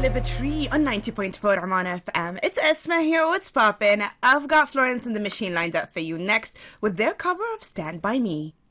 Live a Tree on 90.4 Oman FM. It's Esma here, what's poppin'? I've got Florence and the Machine lined up for you next with their cover of Stand By Me.